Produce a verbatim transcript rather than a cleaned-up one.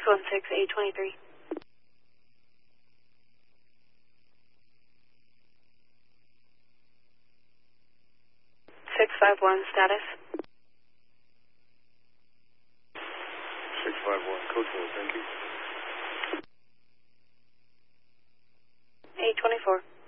one six, eight twenty-three. six five one, status. six five one, code four, thank you. eight twenty-four.